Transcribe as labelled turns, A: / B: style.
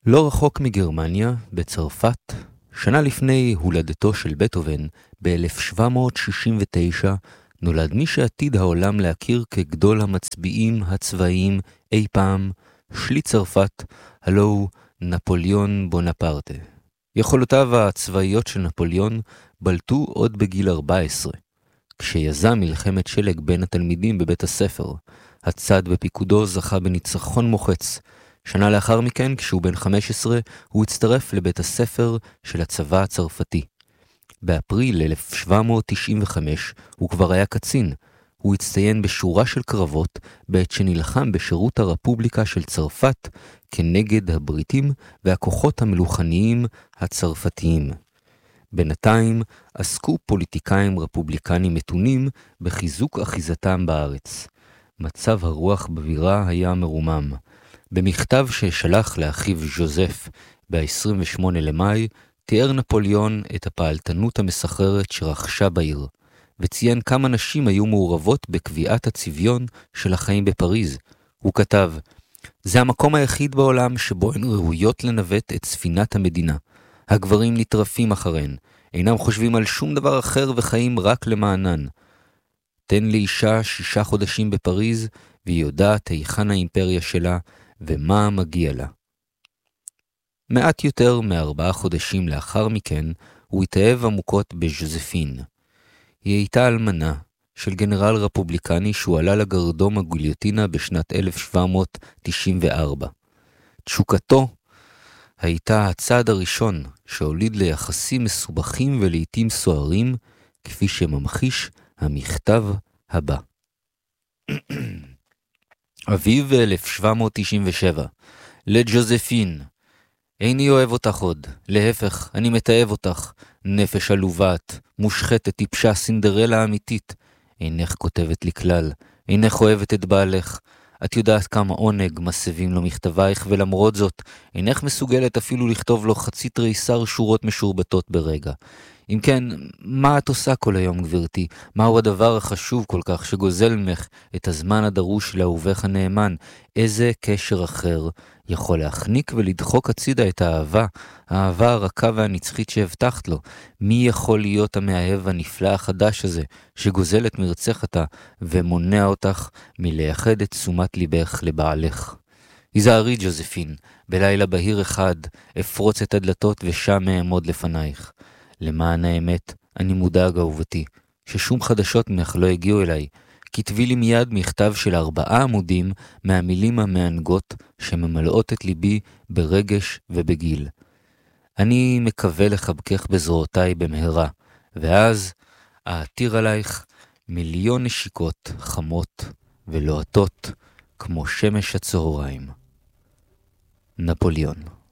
A: לא רחוק מגרמניה, בצרפת, שנה לפני הולדתו של בטהובן, ב-1769, נולד מי שעתיד העולם להכיר כגדול המצביעים הצבאיים אי פעם, שליט צרפת, הלא הוא נפוליאון בונפרטה. יכולותיו הצבאיות של נפוליאון בלטו עוד בגיל 14, כשיזם מלחמת שלג בין התלמידים בבית הספר. הצד בפיקודו זכה בניצחון מוחץ. שנה לאחר מכן, כשהוא בן 15, הוא הצטרף לבית הספר של הצבא הצרפתי. באפריל 1795 הוא כבר היה קצין. הוא הצטיין בשורה של קרבות בעת שנלחם בשירות הרפובליקה של צרפת כנגד הבריטים והכוחות המלוכניים הצרפתיים. בינתיים עסקו פוליטיקאים רפובליקנים מתונים בחיזוק אחיזתם בארץ. מצב הרוח בבירה היה מרומם. במכתב ששלח לאחיו ז'וזף ב-28 למאי, תיאר נפוליאון את הפעלתנות המסחררת שרכשה בעיר, וציין כמה נשים היו מעורבות בקביעת הצביון של החיים בפריז. הוא כתב, זה המקום היחיד בעולם שבו הן ראויות לנווט את ספינת המדינה. הגברים נטרפים אחריהן, אינם חושבים על שום דבר אחר וחיים רק למענן. תן לאישה 6 חודשים בפריז, והיא יודעת היכן האימפריה שלה ומה מגיע לה. מעט יותר מ4 חודשים לאחר מכן, הוא התאהב עמוקות בז'וזפין. היא הייתה אלמנה של גנרל רפובליקני שהועלה לגרדום הגיליוטינה בשנת 1794. תשוקתו הייתה הצעד הראשון שהוליד ליחסים מסובכים ולעיתים סוערים, כפי שממחיש המכתב הבא. אביב 1797, לג'וזפין, איני אוהב אותך עוד, להפך, אני מתאהב אותך, נפש עלובת, מושחתת, טיפשה, סינדרלה אמיתית. אינך כותבת לי כלל, אינך אוהבת את בעלך. את יודעת כמה עונג מסבים לו מכתבייך, ולמרות זאת, אינך מסוגלת אפילו לכתוב לו חצי תריסר שורות משורבטות ברגע. אם כן, מה את עושה כל היום, גברתי? מהו הדבר החשוב כל כך שגוזל ממך את הזמן הדרוש לאהובך הנאמן? איזה קשר אחר יכול להחניק ולדחוק הצידה את האהבה הרכה והנצחית שהבטחת לו? מי יכול להיות המאהב הנפלא החדש הזה שגוזל את מרצחתה ומונע אותך מלייחד את תשומת ליבך לבעלך? היזהרי ג'וזפין, בלילה בהיר אחד אפרוץ את הדלתות ושם אעמוד לפנייך. למען האמת, אני מודאג אהובתי, ששום חדשות ממך לא הגיעו אליי. כתבי לי מיד מכתב של 4 עמודים מהמילים המענגות שממלאות את ליבי ברגש ובגיל. אני מקווה לחבקך בזרועותיי במהרה, ואז אעתיר עלייך 1,000,000 נשיקות חמות ולוהטות כמו שמש הצהריים. נפוליאון.